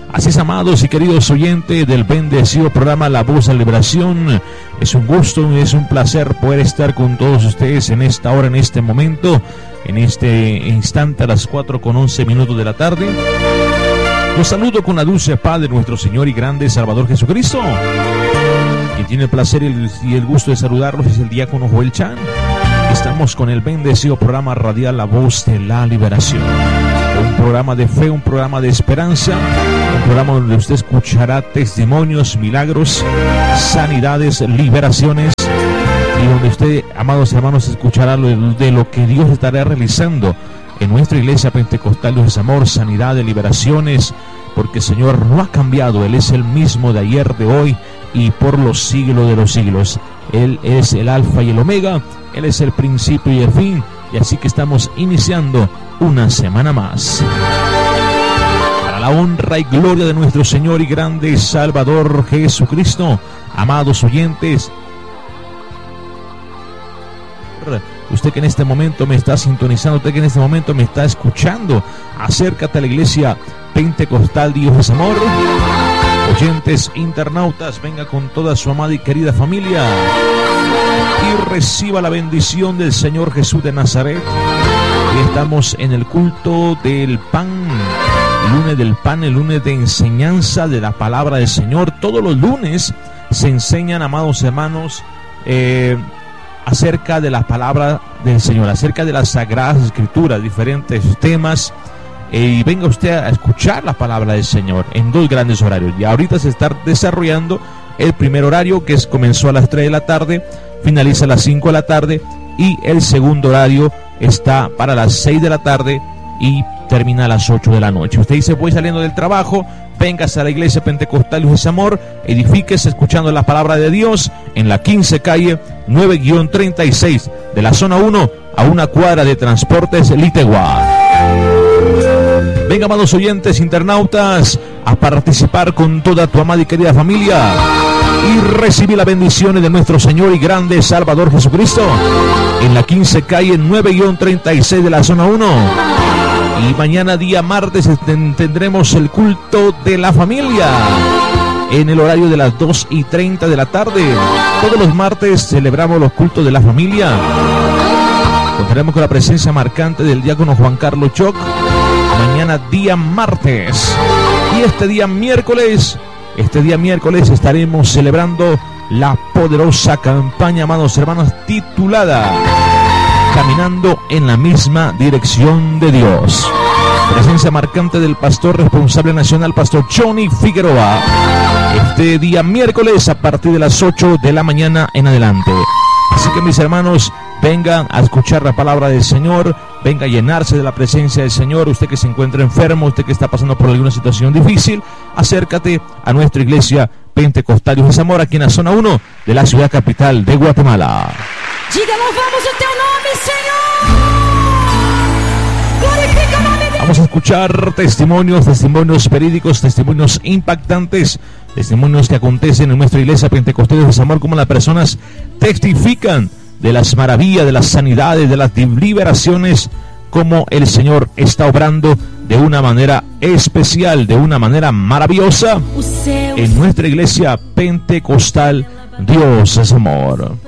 Así es, amados y queridos oyentes del bendecido programa La Voz de la Liberación. Es un gusto, es un placer poder estar con todos ustedes en esta hora, en este momento, en este instante a las 4:11 de la tarde. Los saludo con la dulce paz de nuestro Señor y grande Salvador Jesucristo. Quien tiene el placer y el gusto de saludarlos es el diácono Joel Chan. Estamos con el bendecido programa radial La Voz de la Liberación. Un programa de fe, un programa de esperanza, un programa donde usted escuchará testimonios, milagros, sanidades, liberaciones, y donde usted, amados hermanos, escuchará de lo que Dios estará realizando en nuestra iglesia pentecostal de Amor, sanidades, liberaciones, porque el Señor no ha cambiado. Él es el mismo de ayer, de hoy y por los siglos de los siglos. Él es el alfa y el omega, Él es el principio y el fin, y así que estamos iniciando una semana más. Para la honra y gloria de nuestro Señor y grande Salvador Jesucristo, amados oyentes, usted que en este momento me está sintonizando, usted que en este momento me está escuchando, acércate a la iglesia pentecostal Dios es Amor. Oyentes, internautas, venga con toda su amada y querida familia y reciba la bendición del Señor Jesús de Nazaret. Hoy estamos en el culto del pan, el lunes del pan, el lunes de enseñanza de la palabra del Señor. Todos los lunes se enseñan, amados hermanos, acerca de la palabra del Señor, acerca de las sagradas escrituras, diferentes temas. Y venga usted a escuchar la palabra del Señor en dos grandes horarios. Y ahorita se está desarrollando el primer horario, que comenzó a las 3 de la tarde, finaliza a las 5 de la tarde, y el segundo horario está para las 6 de la tarde y termina a las 8 de la noche. Usted dice: voy saliendo del trabajo, véngase a la iglesia pentecostal Dios es Amor, edifíquese escuchando la palabra de Dios en la 15 calle 9-36 de la zona 1 a una cuadra de Transportes Litegua. Venga, amados oyentes, internautas, a participar con toda tu amada y querida familia y recibir las bendiciones de nuestro Señor y grande Salvador Jesucristo en la 15 calle 9-36 de la zona 1. Y mañana, día martes, tendremos el culto de la familia en el horario de las 2:30 de la tarde. Todos los martes celebramos los cultos de la familia. Contaremos con la presencia marcante del diácono Juan Carlos Choc. Mañana, día martes. Y este día miércoles estaremos celebrando la poderosa campaña, amados hermanos, titulada Caminando en la misma dirección de Dios. Presencia marcante del pastor responsable nacional, pastor Johnny Figueroa. Este día miércoles a partir de las 8 de la mañana en adelante. Así que, mis hermanos, vengan a escuchar la palabra del Señor, venga a llenarse de la presencia del Señor. Usted que se encuentra enfermo, usted que está pasando por alguna situación difícil, acércate a nuestra iglesia pentecostal Dios es Amor, aquí en la zona 1 de la ciudad capital de Guatemala. Vamos a escuchar testimonios verídicos, testimonios impactantes, testimonios que acontecen en nuestra iglesia pentecostal Dios es Amor, como las personas testifican de las maravillas, de las sanidades, de las liberaciones, como el Señor está obrando de una manera especial, de una manera maravillosa en nuestra iglesia pentecostal Dios es Amor.